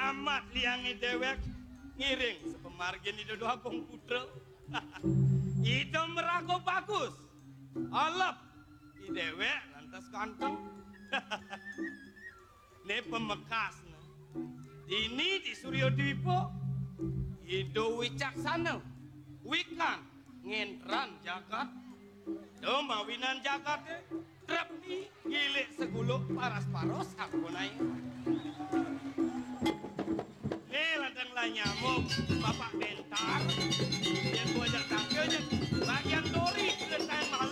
amat liangi dewek ngiring sepemargin itu doa komputer. Itu merago bagus. Alap i dewek lantas kantong. Ne pemekas ini di Suryo Dwipo Ido wicaksana wikan ngentran jagat domawinan jagat trepi gilik seguluk paras-paros aku naik lantang lah nyamuk bapak bentar yang gua ajak tangkilnya bagian dori kerentan malu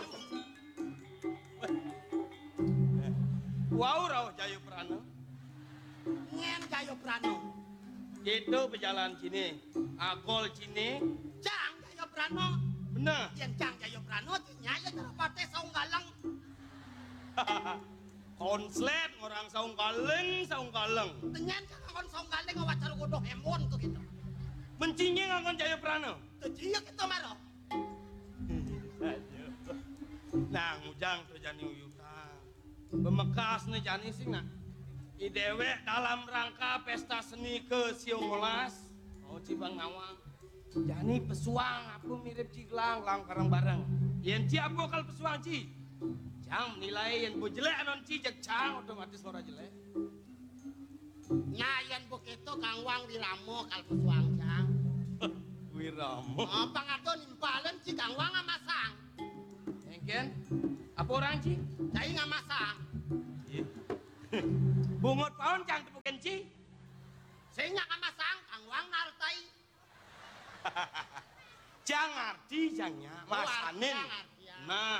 wow rauh Jayo Prano ngen Jayo Prano itu berjalan sini agol sini Cang Jayo Prano bener yang Cang Jayo Prano nyaya terapate saung galang konslet orang saung galeng tenyan jangan saung galang ngawacar godoh hemon tuh gitu mencinya ngakon Jayo Prano tujuh kita maro nah ngujang tuh jani uyutan bemekas nih jani sih nak idewek dalam rangka pesta seni ke Siomolas mau cibang ngawang jani pesuang aku mirip ciglang lang karang bareng yang ci apa kal pesuang ci jang nilai yang bu jelek anon ci jak cang otomatis ora jelek nyayan begitu Kang Wang wiramo kal pesuang Cang wiramo apa ngado nimpalen ci Kang Wang ngamasang engken apa orang ci cai ngamasang bungut paon cang tepuken ci sehingga ngamasang Kang Wang ngartai jang arti jangnya masanin nah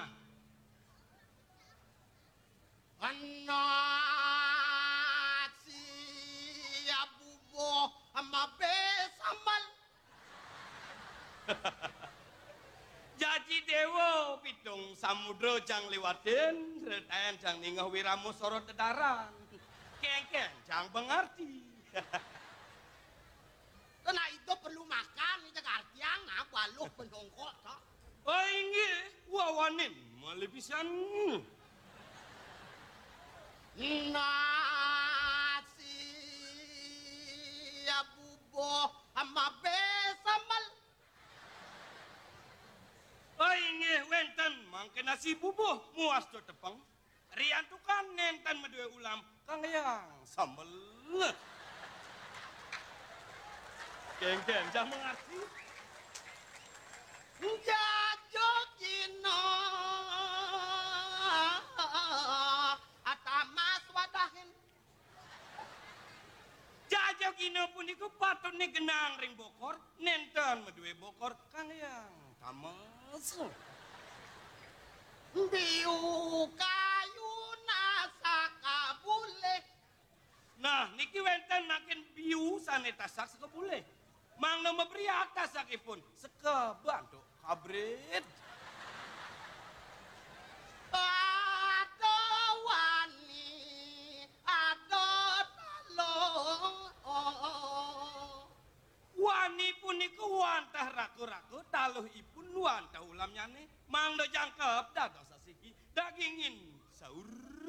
anak si abubo ama besamal Jaji dewo pitung samudro jang liwatin retayan jang ningah wiramo sorot dedaran kengken jang pengerti karena itu perlu makan itu artiang nah baluh penongkok tak oh ingi wawanin malebisan nasi abubo ama besamal oh ingi wenten mangke nasi bubuh muas do tepeng rian tukan nenten medue ulam kang yang sambel kengken jang mengerti jajokino atamas wadahin jajak ino pun iku patut nih genang ring bokor nenten medue bokor kang yang tamas diu kayu nasaka boleh nah niki wenten makin biu sanetasak sekebule mang nama priata sakipun sekebantu kabrit ada wani ada talo wani pun iku wantah raku-raku taluh ipun wantah ulam nyane mang do jangkep dados sasiki dagingin saur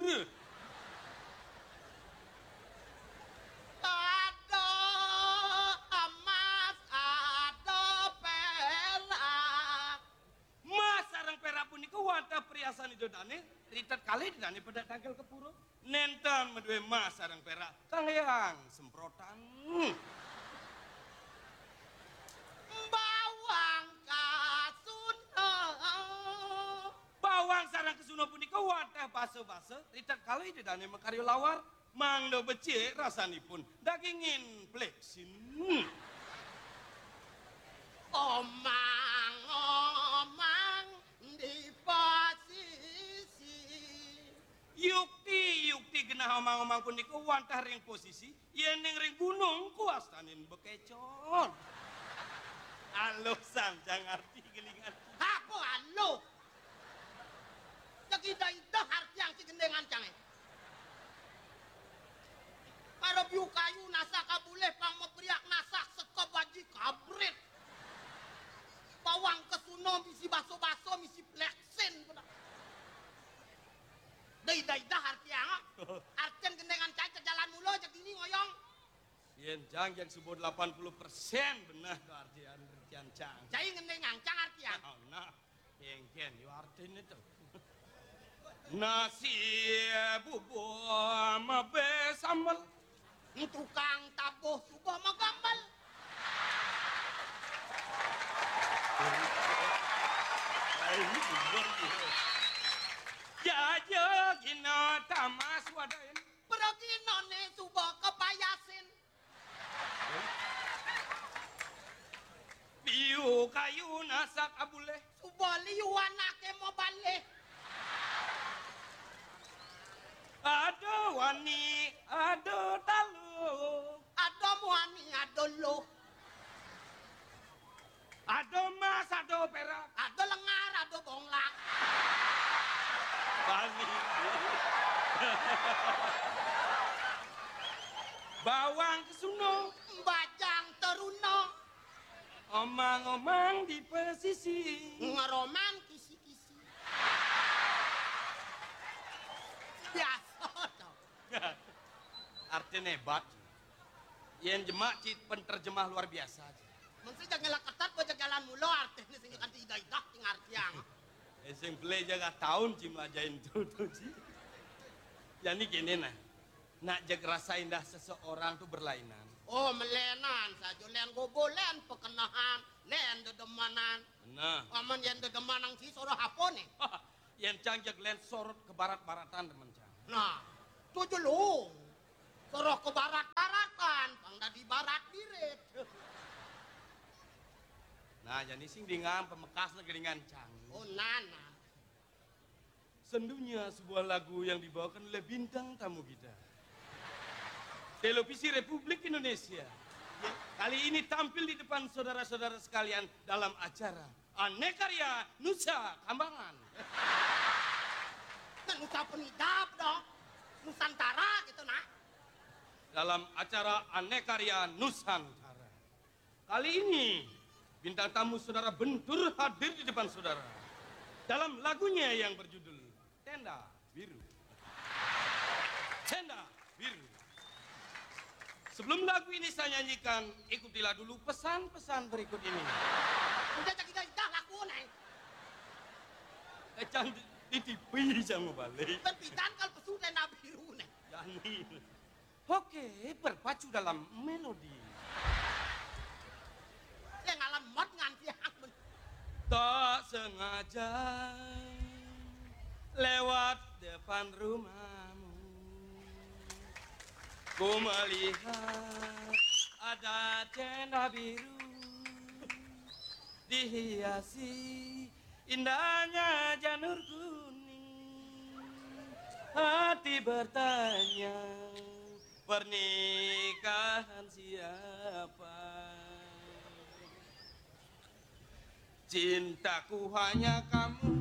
ada emas ada perak mas sareng perak pun iku wantah priasan itu dane ritet kali dane pada tanggal kepuro nenten medue mas sareng perak kang yang semprotan bawang kasuna bawang sarang kesuno punika wadah basa-basa ritet kali dane makaryo lawar mangdo becik rasanipun dagingin pleksin omang di posisi yukti genah omang-omang punika wantah ring posisi yen ning ring gunung kuastanin bekecon alo sanjang arti gelingan apa alo Ida harti yang cigendengan cange. Karo biu kayu nasa kabuleh pang mepriak nasak seko baji kabrit. Bawang kesuno misi baso-baso misi pleksin. Ida harti yang artian gendengan caca jalan mulo jadi ini ngoyong. Yen jang yang subuh 80% benar tuh artian cang. Jai ngendeng ngangcang artian. Oh, nah, yang yo artinya tuh. Nasi bubur mabe sambal. Tukang tabuh subah magambal. Jaja gina tamas wadain. Pergi none subah kepayasin. Piu kayu nasak abuleh. Subah liu anake mau balik. Ada wani, ada talu. Ada muani, ada lo. Ada emas, ada perak. Ada lengar, ada bonglak. Bali. Bawang kesuno. Bajang teruno. Omang-omang di pesisir. Ngeroman kisi-kisi. Biasa tau. Artinya hebat. Yang jemak cit penterjemah luar biasa. Mesti jangan ketat baca jalan mulu artinya sing kan tidak ting artiang. Sing beli jaga tahun cim ajain tuh ci. Jadi gini nah. Nak jag rasa indah seseorang tuh berlainan. Oh melenan saja len gobolen pekenahan len dedemanan. Nah. Aman yang dedemanang si soro hapone. Yang cangjak len sorot ke barat-baratan teman cang. Nah, tujuh lu. Soro ke barat-baratan, pangda di barat diret. Nah, jadi sing dengan pemekas negeringan cang. Oh nana. Sendunya sebuah lagu yang dibawakan oleh bintang tamu kita. Televisi Republik Indonesia. Kali ini tampil di depan saudara-saudara sekalian dalam acara Anekarya Nusa Kambangan. Kan Nusa Penidap dong. Nusantara gitu nah. Dalam acara Anekarya Nusantara. Kali ini bintang tamu saudara Bentur hadir di depan saudara. Dalam lagunya yang berjudul Tenda Biru. Tenda Biru. Sebelum lagu ini saya nyanyikan, ikutilah dulu pesan-pesan berikut ini. Udah jadi dah laku nih. Kecang di TV jangan balik. Terpitan kalau pesu tenda biru nih. Yani. Oke, berpacu dalam melodi. Saya ngalam mod nganti hak men. Tak sengaja lewat depan rumahmu. Ku melihat ada tenda biru dihiasi indahnya janur kuning. Hati bertanya pernikahan siapa? Cintaku hanya kamu